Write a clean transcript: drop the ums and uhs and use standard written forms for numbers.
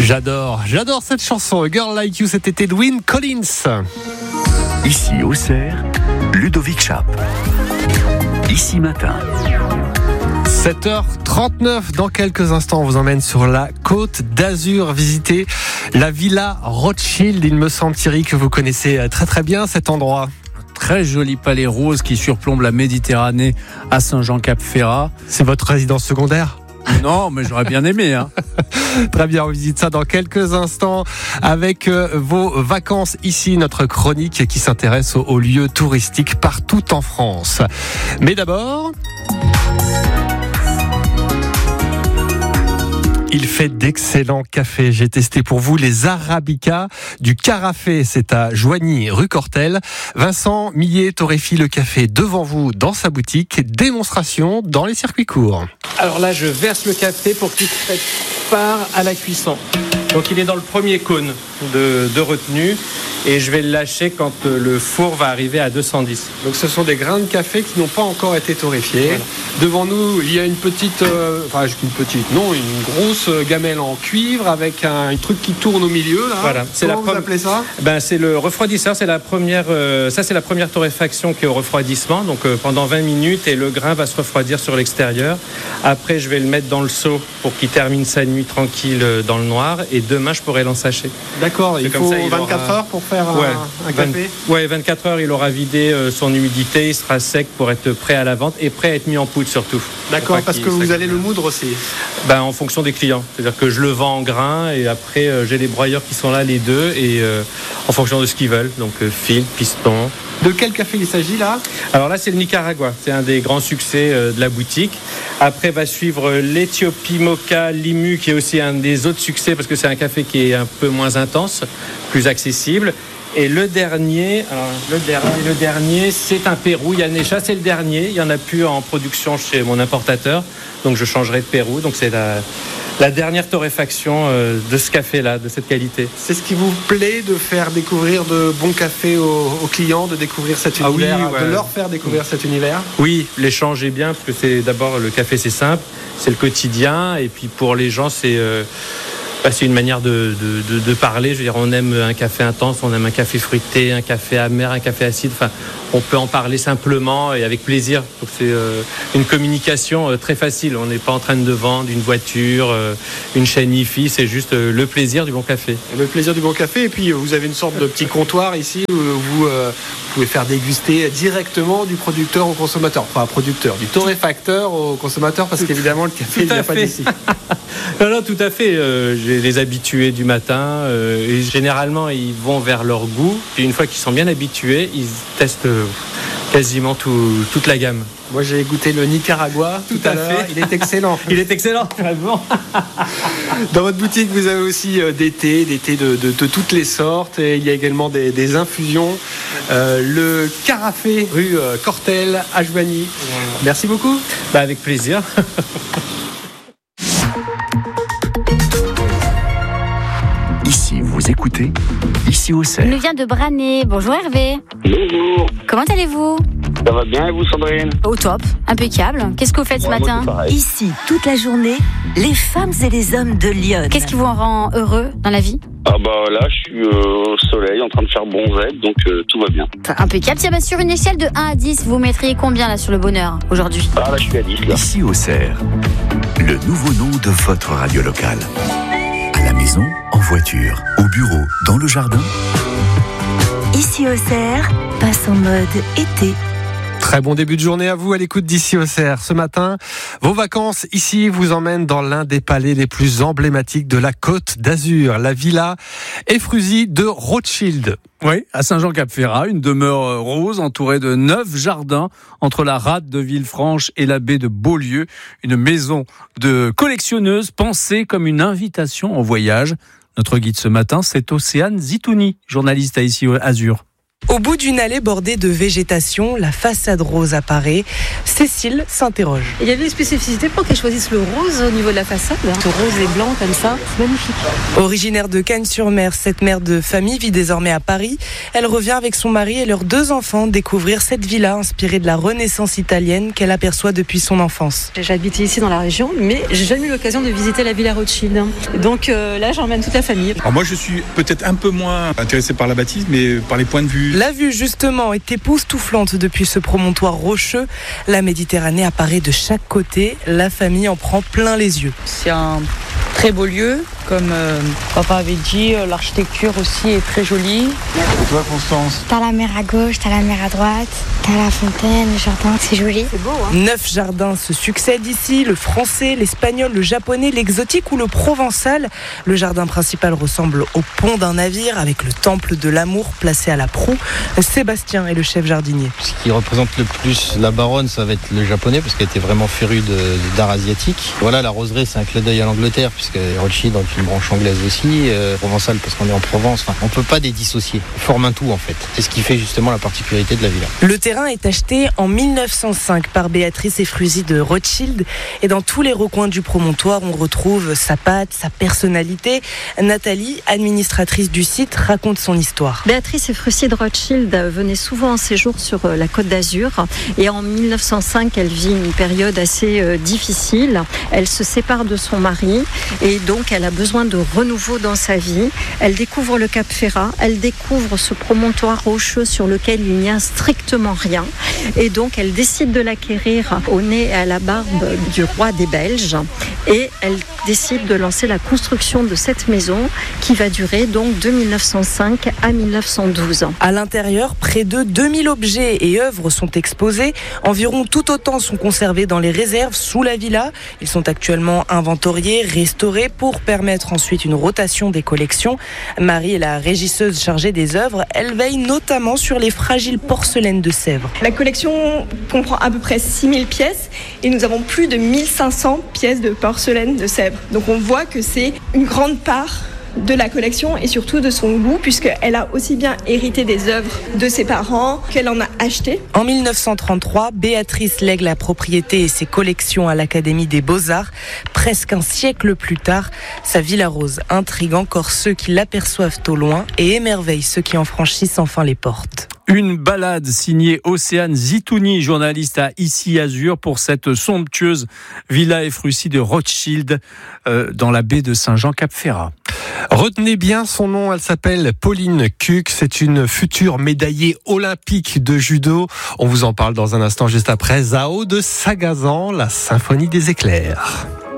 J'adore cette chanson. A Girl Like You, c'était Edwyn Collins. Ici Auxerre, Ludovic Schaap. Ici Matin. 7h39, dans quelques instants, on vous emmène sur la Côte d'Azur, visiter la Villa Rothschild. Il me semble, Thierry, que vous connaissez très très bien cet endroit. Très joli palais rose qui surplombe la Méditerranée à Saint-Jean-Cap-Ferrat. C'est votre résidence secondaire ? Non, mais j'aurais bien aimé. Très bien, on visite ça dans quelques instants avec vos vacances ici, notre chronique qui s'intéresse aux lieux touristiques partout en France. Mais d'abord... Il fait d'excellents cafés. J'ai testé pour vous les Arabicas du Carafé. C'est à Joigny, rue Cortel. Vincent Millet torréfie le café devant vous dans sa boutique. Démonstration dans les circuits courts. Alors là, je verse le café pour qu'il prépare à la cuisson. Donc il est dans le premier cône de retenue et je vais le lâcher quand le four va arriver à 210. Donc ce sont des grains de café qui n'ont pas encore été torréfiés. Voilà. Devant nous, il y a une grosse gamelle en cuivre avec un truc qui tourne au milieu. Là. Voilà. Comment vous appelez ça ? C'est le refroidisseur. C'est la première torréfaction qui est au refroidissement. Donc pendant 20 minutes et le grain va se refroidir sur l'extérieur. Après, je vais le mettre dans le seau pour qu'il termine sa nuit tranquille dans le noir. Et demain, je pourrai l'en sacher. D'accord, il faut 24 heures pour faire un café ? 24 heures, il aura vidé son humidité, il sera sec pour être prêt à la vente et prêt à être mis en poudre surtout. D'accord, parce que vous allez le moudre aussi ? En fonction des clients. C'est-à-dire que je le vends en grains et après, j'ai les broyeurs qui sont là, les deux, et en fonction de ce qu'ils veulent. Donc, fil, piston. De quel café il s'agit là ? Alors là, c'est le Nicaragua. C'est un des grands succès de la boutique. Après va suivre l'Éthiopie Mocha Limu, qui est aussi un des autres succès parce que c'est un café qui est un peu moins intense, plus accessible. Et le dernier, c'est un Pérou. Yanesha, c'est le dernier. Il n'y en a plus en production chez mon importateur. Donc je changerai de Pérou. Donc c'est la dernière torréfaction de ce café-là, de cette qualité. C'est ce qui vous plaît, de faire découvrir de bons cafés aux clients, de découvrir cet univers, de leur faire découvrir cet univers ? Oui, l'échange est bien, parce que c'est d'abord le café, c'est simple, c'est le quotidien, et puis pour les gens, c'est une manière de parler. Je veux dire, on aime un café intense, on aime un café fruité, un café amer, un café acide. Enfin, on peut en parler simplement et avec plaisir. Donc c'est une communication très facile. On n'est pas en train de vendre une voiture, une chaîne IFI. C'est juste le plaisir du bon café. Le plaisir du bon café. Et puis vous avez une sorte de petit comptoir ici où vous pouvez faire déguster directement du producteur au consommateur. Enfin, producteur, du torréfacteur au consommateur, parce qu'évidemment le café ne vient pas d'ici. Non, tout à fait. J'ai les habitués du matin et généralement ils vont vers leur goût. Et une fois qu'ils sont bien habitués, ils testent quasiment toute la gamme. Moi j'ai goûté le Nicaragua tout à l'heure. Il est excellent. Il est excellent, très bon. Dans votre boutique, vous avez aussi des thés de toutes les sortes. Et il y a également des infusions. Le Carafé, rue Cortel, à Joigny. Merci beaucoup. Avec plaisir. Ici, vous écoutez, ici Auxerre. Il nous vient de Branay. Bonjour Hervé. Bonjour. Comment allez-vous ? Ça va bien et vous, Sandrine ? Au top, impeccable. Qu'est-ce que vous faites ce matin ? Ici, toute la journée, les femmes et les hommes de Lyon. Qu'est-ce qui vous rend heureux dans la vie ? Là, je suis au soleil en train de faire bronzette, donc tout va bien. Impeccable. Tiens, sur une échelle de 1 à 10, vous mettriez combien là sur le bonheur aujourd'hui ? Là, je suis à 10 là. Ici Auxerre, le nouveau nom de votre radio locale. À la maison, en voiture, au bureau, dans le jardin. Ici Auxerre, passe en mode été. Très bon début de journée à vous à l'écoute d'Ici Auxerre. Ce matin, vos vacances ici vous emmènent dans l'un des palais les plus emblématiques de la Côte d'Azur, la Villa Ephrussi de Rothschild. Oui, à Saint-Jean-Cap-Ferrat, une demeure rose entourée de 9 jardins entre la rade de Villefranche et la baie de Beaulieu. Une maison de collectionneuse pensée comme une invitation en voyage. Notre guide ce matin, c'est Océane Zitouni, journaliste à Ici Azur. Au bout d'une allée bordée de végétation, la façade rose apparaît. Cécile s'interroge. Il y avait une spécificité pour qu'elle choisisse le rose au niveau de la façade. Le rose et blanc comme ça, c'est magnifique. Originaire de Cagnes-sur-Mer, cette mère de famille vit désormais à Paris. Elle revient avec son mari et leurs 2 enfants découvrir cette villa inspirée de la Renaissance italienne qu'elle aperçoit depuis son enfance. J'ai habité ici dans la région, mais j'ai jamais eu l'occasion de visiter la Villa Rothschild. Donc là, j'emmène toute la famille. Alors moi, je suis peut-être un peu moins intéressé par la bâtisse, mais par les points de vue. La vue, justement, est époustouflante depuis ce promontoire rocheux. La Méditerranée apparaît de chaque côté. La famille en prend plein les yeux. C'est un très beau lieu. Comme papa avait dit, l'architecture aussi est très jolie. Et toi, Constance ? T'as la mer à gauche, t'as la mer à droite, t'as la fontaine, le jardin, c'est joli. C'est beau, hein ? 9 jardins se succèdent ici, le français, l'espagnol, le japonais, l'exotique ou le provençal. Le jardin principal ressemble au pont d'un navire avec le temple de l'amour placé à la proue. Sébastien est le chef jardinier. Ce qui représente le plus la baronne, ça va être le japonais, parce qu'elle était vraiment férue d'art asiatique. Voilà, la roseraie, c'est un clin d'œil à l'Angleterre, puisque Rothschild ont une branche anglaise aussi, provençale parce qu'on est en Provence. Enfin, on ne peut pas les dissocier. Ils forment un tout en fait. C'est ce qui fait justement la particularité de la villa. Le terrain est acheté en 1905 par Béatrice Efrusy de Rothschild et dans tous les recoins du promontoire, on retrouve sa patte, sa personnalité. Nathalie, administratrice du site, raconte son histoire. Béatrice Efrusy de Rothschild venait souvent en séjour sur la Côte d'Azur et en 1905, elle vit une période assez difficile. Elle se sépare de son mari et donc elle a besoin de renouveau dans sa vie. Elle découvre le Cap Ferrat, elle découvre ce promontoire rocheux sur lequel il n'y a strictement rien. Et donc elle décide de l'acquérir au nez et à la barbe du roi des Belges. Et elle décide de lancer la construction de cette maison qui va durer donc de 1905 à 1912. À l'intérieur, près de 2000 objets et œuvres sont exposés. Environ tout autant sont conservés dans les réserves sous la villa. Ils sont actuellement inventoriés, restaurés pour permettre ensuite une rotation des collections. Marie est la régisseuse chargée des œuvres. Elle veille notamment sur les fragiles porcelaines de Sèvres. La collection comprend à peu près 6000 pièces et nous avons plus de 1500 pièces de porcelaine de Sèvres. Donc on voit que c'est une grande part de la collection et surtout de son goût puisqu'elle a aussi bien hérité des œuvres de ses parents qu'elle en a acheté. En 1933, Béatrice lègue la propriété et ses collections à l'Académie des Beaux-Arts. Presque un siècle plus tard, sa Villa Rose intrigue encore ceux qui l'aperçoivent au loin et émerveille ceux qui en franchissent enfin les portes. Une balade signée Océane Zitouni, journaliste à Ici Azur, pour cette somptueuse Villa Efrusy de Rothschild dans la baie de Saint-Jean-Cap-Ferrat. Retenez bien son nom, elle s'appelle Pauline Cuc, c'est une future médaillée olympique de judo. On vous en parle dans un instant juste après Zao de Sagazan, la symphonie des éclairs.